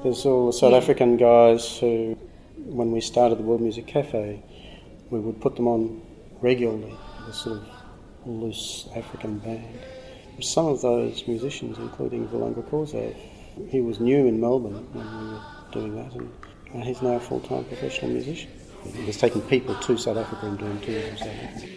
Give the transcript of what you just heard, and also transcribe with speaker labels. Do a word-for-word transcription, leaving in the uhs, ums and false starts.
Speaker 1: There's all the South
Speaker 2: Yeah.
Speaker 1: African guys who, when we started the World Music Cafe, we would put them on regularly, a sort of loose African band. Some of those musicians, including Vulanga Corzo, he was new in Melbourne when we were doing that, and uh, he's now a full-time professional musician. He was taking people to South Africa and doing tours in South Africa.